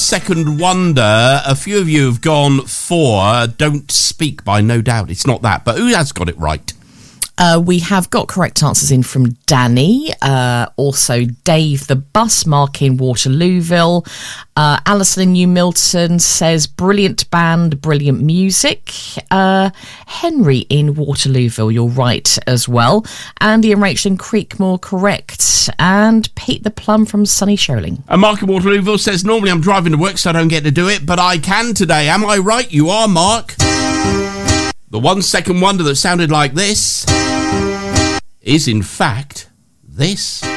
second wonder. A few of you have gone for Don't Speak by No Doubt. It's not that, but who has got it right? We have got correct answers in from Danny, also Dave the Bus Mark in Waterlooville, Alison in New Milton says brilliant band, brilliant music, Henry in Waterlooville, you're right as well, Andy and Rachel in Creekmore, correct, and Pete the Plum from Sunny Shirling. And Mark in Waterlooville says normally I'm driving to work so I don't get to do it, but I can today. Am I right? You are, Mark. The 1 second wonder that sounded like this is in fact this.